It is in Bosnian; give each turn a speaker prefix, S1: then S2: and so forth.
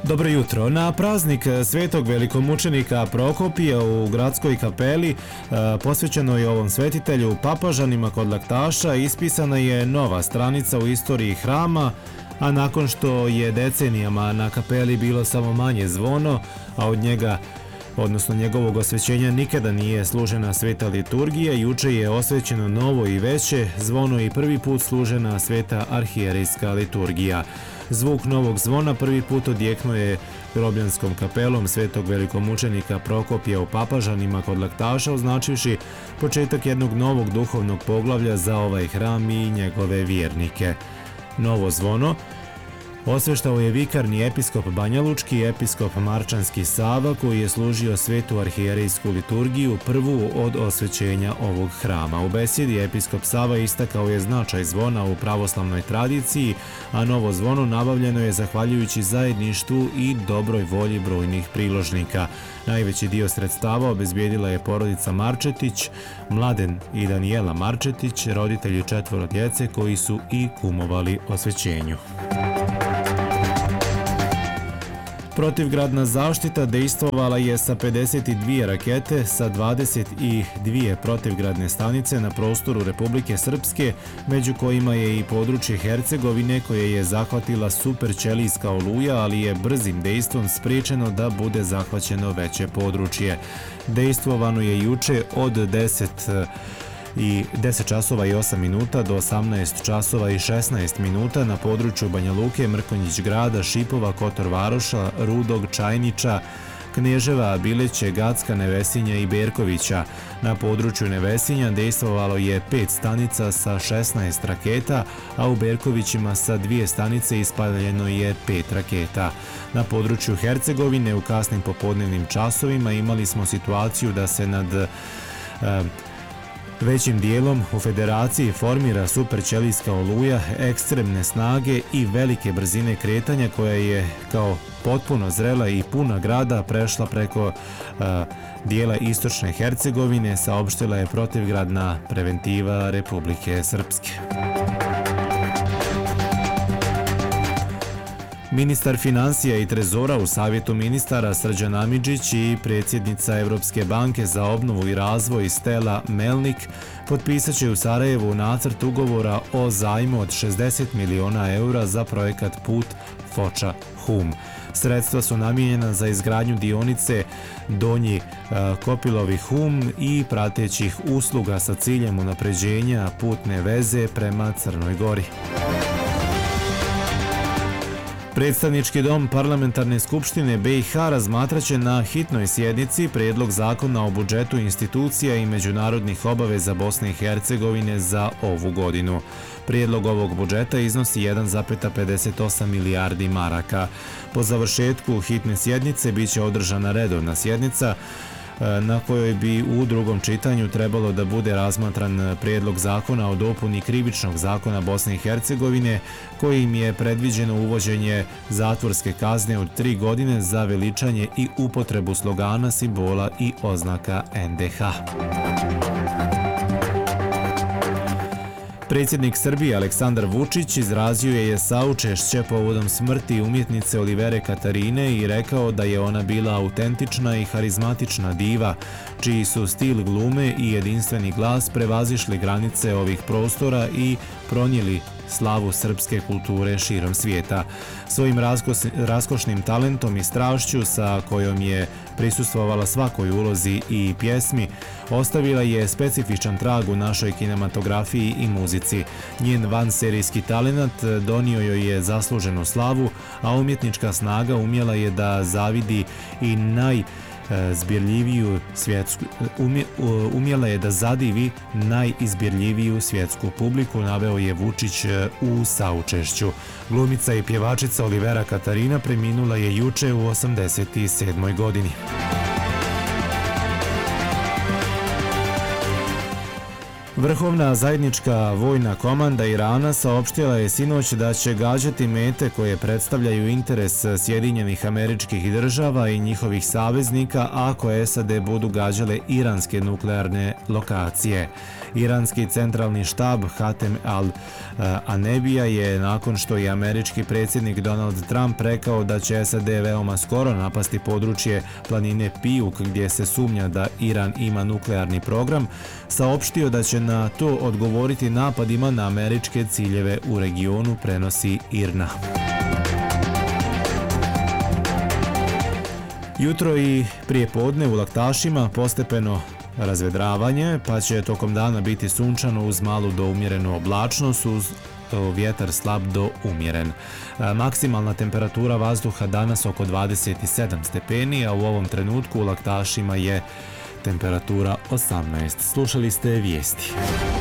S1: Dobro jutro. Na praznik svetog velikomučenika Prokopija u gradskoj kapeli posvećenoj ovom svetitelju Papažanima kod Laktaša ispisana je nova stranica u istoriji hrama, a nakon što je decenijama na kapeli bilo samo manje zvono, a od njega, odnosno njegovog osvećenja, nikada nije služena sveta liturgija, juče je osvećeno novo i veće zvono i prvi put služena sveta arhijerejska liturgija. Zvuk novog zvona prvi put odjeknuo je Grobljanskom kapelom svetog velikomučenika Prokopija u Papažanima kod Laktaša, označivši početak jednog novog duhovnog poglavlja za ovaj hram i njegove vjernike. Novo zvono osveštao je vikarni episkop Banjalučki i episkop Marčanski Sava, koji je služio svetu arhijerejsku liturgiju, prvu od osvećenja ovog hrama. U besjedi episkop Sava istakao je značaj zvona u pravoslavnoj tradiciji, a novo zvono nabavljeno je zahvaljujući zajedništvu i dobroj volji brojnih priložnika. Najveći dio sredstava obezbijedila je porodica Marčetić, Mladen i Danijela Marčetić, roditelji 4 djece koji su i kumovali osvećenju. Protivgradna zaštita dejstvovala je sa 52 rakete sa 22 protivgradne stanice na prostoru Republike Srpske, među kojima je i područje Hercegovine koje je zahvatila superćelijska oluja, ali je brzim dejstvom spriječeno da bude zahvaćeno veće područje. Dejstvovano je juče od 10 časova i 8 minuta do 18 časova i 16 minuta na području Banja Luke, Mrkonjić grada, Šipova, Kotor Varoša, Rudog, Čajniča, Kneževa, Bileće, Gacka, Nevesinja i Berkovića. Na području Nevesinja dejstvovalo je 5 stanica sa 16 raketa, a u Berkovićima sa 2 stanice ispaljeno je 5 raketa. Na području Hercegovine u kasnim popodnevnim časovima imali smo situaciju da se nad većim dijelom u federaciji formira superćelijska oluja ekstremne snage i velike brzine kretanja koja je kao potpuno zrela i puna grada prešla preko dijela istočne Hercegovine, saopštila je protivgradna preventiva Republike Srpske. Ministar financija i trezora u Savjetu ministara Srđan Amidžić i predsjednica Evropske banke za obnovu i razvoj Stella Melnik potpisat će u Sarajevu nacrt ugovora o zajmu od 60 miliona eura za projekat Put Foča-Hum. Sredstva su namijenjena za izgradnju dionice Donji Kopilovi-Hum i pratećih usluga sa ciljem unapređenja putne veze prema Crnoj Gori. Predstavnički dom Parlamentarne skupštine BiH razmatraće na hitnoj sjednici prijedlog zakona o budžetu institucija i međunarodnih obaveza Bosne i Hercegovine za ovu godinu. Prijedlog ovog budžeta iznosi 1,58 milijardi maraka. Po završetku hitne sjednice biće održana redovna sjednica na kojoj bi u drugom čitanju trebalo da bude razmatran prijedlog zakona o dopuni krivičnog zakona Bosne i Hercegovine, kojim je predviđeno uvođenje zatvorske kazne od 3 godine za veličanje i upotrebu slogana, simbola i oznaka NDH. Predsjednik Srbije Aleksandar Vučić izrazio je saučešće povodom smrti umjetnice Olivere Katarine i rekao da je ona bila autentična i harizmatična diva, čiji su stil glume i jedinstveni glas prevazišli granice ovih prostora i pronijeli slavu srpske kulture širom svijeta. Svojim raskošnim talentom i strašću sa kojom je prisustvovala svakoj ulozi i pjesmi, ostavila je specifičan trag u našoj kinematografiji i muzici. Njen vanserijski talenat donio joj je zasluženu slavu, a umjetnička snaga umjela je da zavidi i umjela je da zadivi najizbirljiviju svjetsku publiku, naveo je Vučić u saučešću. Glumica i pjevačica Olivera Katarina preminula je juče u 87. godini. Vrhovna zajednička vojna komanda Irana saopštila je sinoć da će gađati mete koje predstavljaju interes Sjedinjenih Američkih Država i njihovih saveznika ako SAD budu gađale iranske nuklearne lokacije. Iranski centralni štab Hatem al-Anebija je, nakon što je američki predsjednik Donald Trump rekao da će SAD veoma skoro napasti područje planine Pijuk gdje se sumnja da Iran ima nuklearni program, saopštio da će na to odgovoriti napadima na američke ciljeve u regionu, prenosi IRNA. Jutro i prije podne u Laktašima postepeno razvedravanje, pa će tokom dana biti sunčano uz malu do umjerenu oblačnost, uz vjetar slab do umjeren. Maksimalna temperatura vazduha danas oko 27 stepeni, a u ovom trenutku u Laktašima je temperatura 18. Slušali ste vijesti.